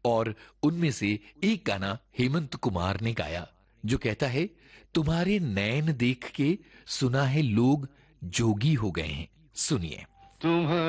और उनमें से एक गाना हेमंत कुमार ने गाया जो कहता है, तुम्हारे नैन देख के सुना है लोग जोगी हो गए हैं। सुनिए।